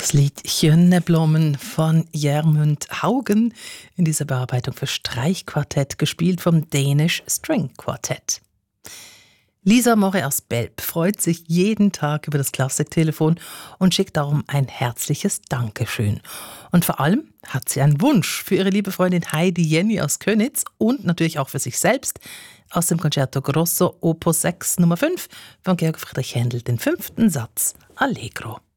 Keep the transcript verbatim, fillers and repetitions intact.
Das Lied Jönneblomen von Gjermund Haugen in dieser Bearbeitung für Streichquartett, gespielt vom Danish String Quartett. Lisa Morre aus Belp freut sich jeden Tag über das Klassiktelefon und schickt darum ein herzliches Dankeschön. Und vor allem hat sie einen Wunsch für ihre liebe Freundin Heidi Jenny aus Könitz und natürlich auch für sich selbst aus dem Concerto Grosso Opus sechs Nummer fünf von Georg Friedrich Händel, den fünften Satz Allegro.